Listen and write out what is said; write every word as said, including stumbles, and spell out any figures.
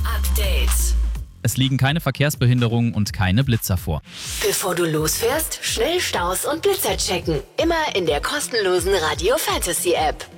Update. Es liegen keine Verkehrsbehinderungen und keine Blitzer vor. Bevor du losfährst, schnell Staus und Blitzer checken. Immer in der kostenlosen Radio Fantasy App.